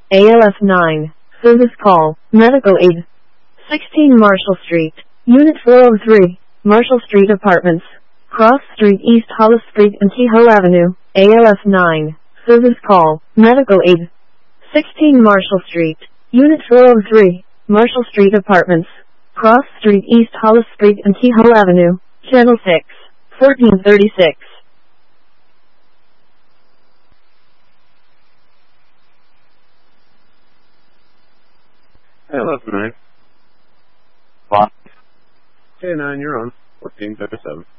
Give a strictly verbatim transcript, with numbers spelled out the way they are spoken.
A L F nine. Service call. Medical aid. sixteen Marshall Street. Unit four oh three. Marshall Street Apartments. Cross Street East Hollis Street and Kehoe Avenue. A L F nine. Service call. Medical aid. sixteen Marshall Street. Unit four oh three. Marshall Street Apartments. Cross Street East Hollis Street and Kehoe Avenue. Channel six. fourteen thirty-six. A L F nine. Five. K nine, you're on. fourteen thirty-seven.